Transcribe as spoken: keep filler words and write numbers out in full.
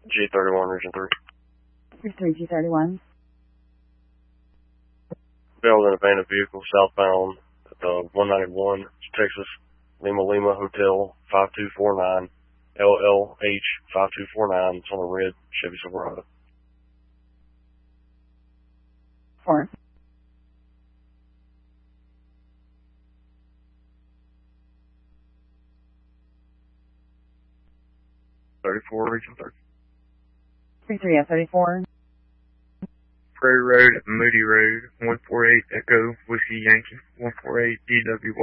G thirty-one, Region three. three three G thirty-one. There was an abandoned vehicle southbound at the one ninety-one, Texas, Lima Lima Hotel, five two four nine, L L H five two four nine. It's on a red Chevy Silverado. Four. thirty-four, Region three. three three F thirty-four. Prairie Road, Moody Road, one four eight Echo, Whiskey Yankee, one four eight D W Y.